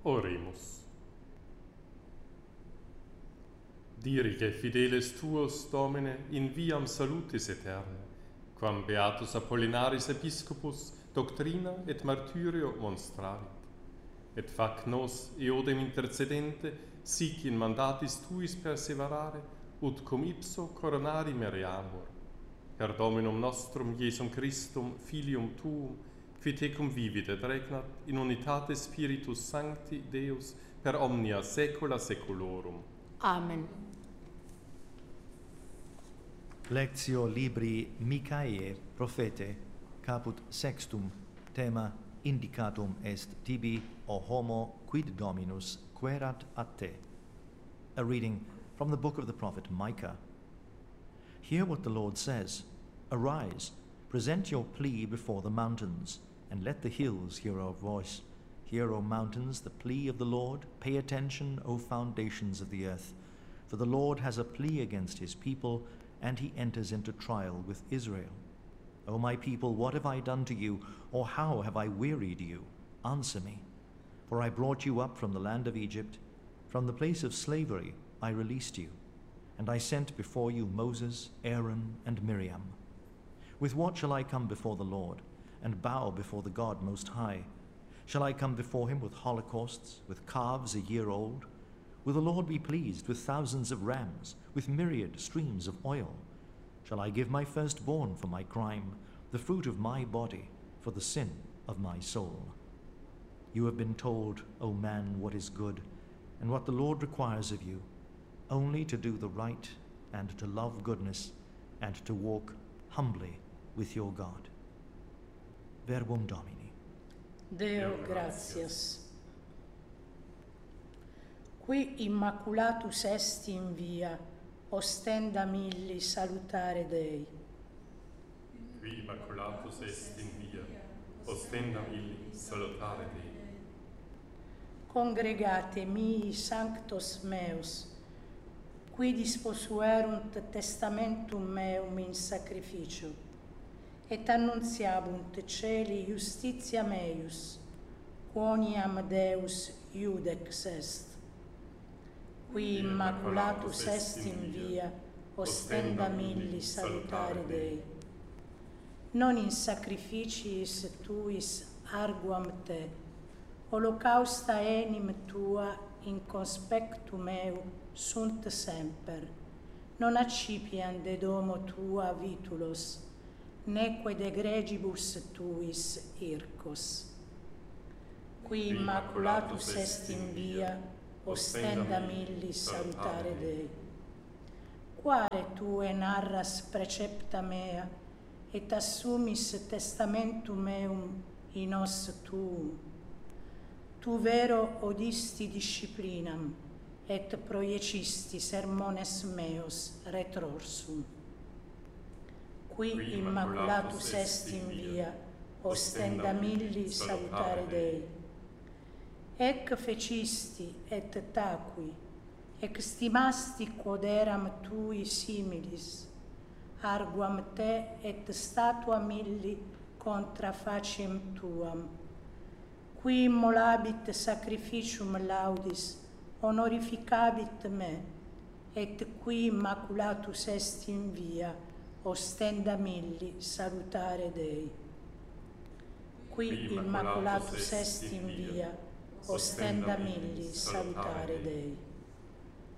Oremus. Dirige fideles tuos, Domine, in viam salutis aeterne, quam beatus Apollinaris episcopus doctrina et martyrio monstravit, et fac nos eodem intercedente sic in mandatis tuis perseverare, ut cum ipso coronari meriamur. Per Dominum nostrum Iesum Christum, Filium Tuum, qui tecum vivit et regnat in unitate Spiritus Sancti Deus per omnia saecula saeculorum. Amen. Lectio libri Micae prophete, caput sextum, tema indicatum est tibi, o homo, quid Dominus querat a te. A reading from the book of the prophet Micah. Hear what the Lord says. Arise, present your plea before the mountains, and let the hills hear our voice. Hear, O mountains, the plea of the Lord. Pay attention, O foundations of the earth. For the Lord has a plea against his people, and he enters into trial with Israel. O my people, what have I done to you, or how have I wearied you? Answer me. For I brought you up from the land of Egypt. From the place of slavery I released you, and I sent before you Moses, Aaron, and Miriam. With what shall I come before the Lord, and bow before the God Most High? Shall I come before him with holocausts, with calves a year old? Will the Lord be pleased with thousands of rams, with myriad streams of oil? Shall I give my firstborn for my crime, the fruit of my body for the sin of my soul? You have been told, O man, what is good, and what the Lord requires of you, only to do the right, and to love goodness, and to walk humbly with your God. Verbum Domini. Deo gratias. Qui immaculatus est in via, ostenda milli salutare Dei. Qui immaculatus est in via, ostenda milli salutare Dei. Congregate mihi sanctos meus, qui disposuerunt testamentum meum in sacrificio, et annuntiabunt celi justitia meius, quoniam Deus iudex est. Qui immaculatus est in via, ostenda milli salutare Dei. Non in sacrificiis tuis arguam te, holocausta enim tua in conspectu meu sunt semper, non accipiam de domo tua vitulos, neque de gregibus tuis ircos. Qui immaculatus est in via, ostenda milli salutare Dei. Quare tue narras precepta mea, et assumis testamentum meum in os tuum. Tu vero odisti disciplinam, et proiecisti sermones meos retrorsum. Qui immaculatus est in via, ostenda milli salutare Dei. Ec fecisti et taqui, extimasti quod eram tui similis, arguam te et statua milli contra faciem tuam. Qui immolabit sacrificium laudis, honorificabit me, et qui immaculatus est in via, ostenda milli salutare Dei. Qui immaculatus est in via, ostenda milli salutare Dei.